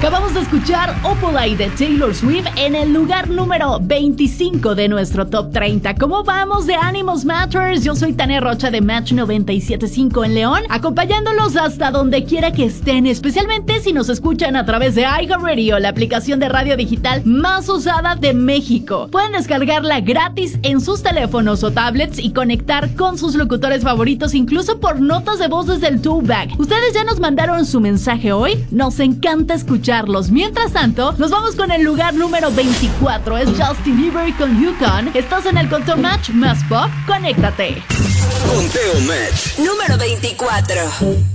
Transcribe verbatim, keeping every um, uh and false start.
Acabamos de escuchar Opalite de Taylor Swift en el lugar número veinticinco de nuestro Top treinta. ¿Cómo vamos de Animals Matters? Yo soy Tania Rocha de Match noventa y siete punto cinco en León, acompañándolos hasta donde quiera que estén, especialmente si nos escuchan a través de iHeartRadio, la aplicación de radio digital más usada de México. Pueden descargarla gratis en sus teléfonos o tablets y conectar con sus locutores favoritos, incluso por notas de voz desde el Towback. ¿Ustedes ya nos mandaron su mensaje hoy? Nos encanta escucharlos. Mientras tanto, nos vamos con el lugar número veinticuatro. Es Justin Bieber con Yukon. Estás en el Conteo Match más pop. Conéctate. Conteo Match número veinticuatro.